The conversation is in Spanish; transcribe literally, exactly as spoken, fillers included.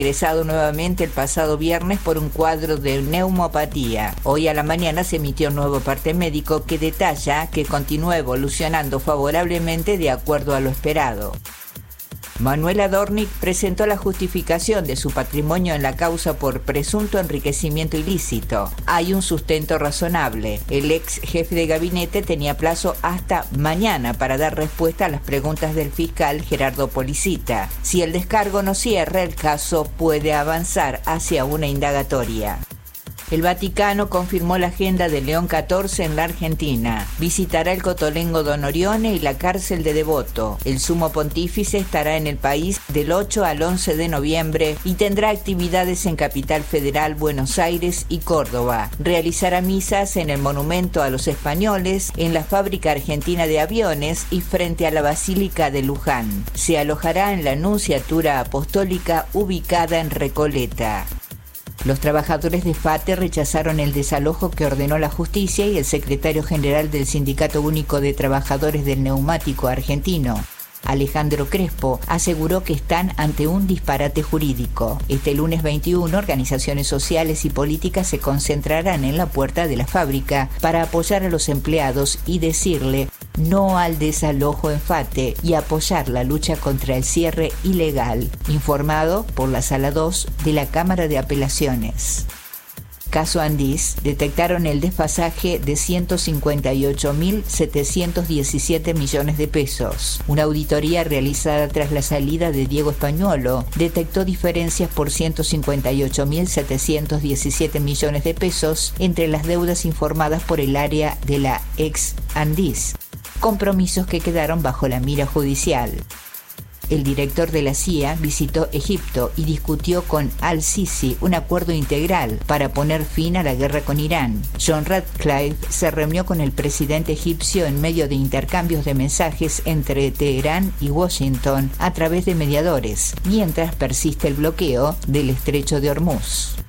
ingresado nuevamente el pasado viernes por un cuadro de neumopatía. Hoy a la mañana se emitió un nuevo parte médico que detalla que continúa evolucionando favorablemente de acuerdo a lo esperado. Manuel Adornik presentó la justificación de su patrimonio en la causa por presunto enriquecimiento ilícito. Hay un sustento razonable. El ex jefe de gabinete tenía plazo hasta mañana para dar respuesta a las preguntas del fiscal Gerardo Policita. Si el descargo no cierra, el caso puede avanzar hacia una indagatoria. El Vaticano confirmó la agenda de León catorce en la Argentina. Visitará el Cotolengo Don Orione y la cárcel de Devoto. El sumo pontífice estará en el país del ocho al once de noviembre y tendrá actividades en Capital Federal, Buenos Aires y Córdoba. Realizará misas en el Monumento a los Españoles, en la Fábrica Argentina de Aviones y frente a la Basílica de Luján. Se alojará en la Nunciatura Apostólica ubicada en Recoleta. Los trabajadores de FATE rechazaron el desalojo que ordenó la justicia y el secretario general del Sindicato Único de Trabajadores del Neumático Argentino, Alejandro Crespo, aseguró que están ante un disparate jurídico. Este lunes veintiuno, organizaciones sociales y políticas se concentrarán en la puerta de la fábrica para apoyar a los empleados y decirle no al desalojo en FATE y apoyar la lucha contra el cierre ilegal, informado por la Sala dos de la Cámara de Apelaciones. Caso Andis, detectaron el desfasaje de ciento cincuenta y ocho mil setecientos diecisiete millones de pesos. Una auditoría realizada tras la salida de Diego Españolo detectó diferencias por ciento cincuenta y ocho mil setecientos diecisiete millones de pesos entre las deudas informadas por el área de la ex Andis, compromisos que quedaron bajo la mira judicial. El director de la C I A visitó Egipto y discutió con al-Sisi un acuerdo integral para poner fin a la guerra con Irán. John Ratcliffe se reunió con el presidente egipcio en medio de intercambios de mensajes entre Teherán y Washington a través de mediadores, mientras persiste el bloqueo del estrecho de Hormuz.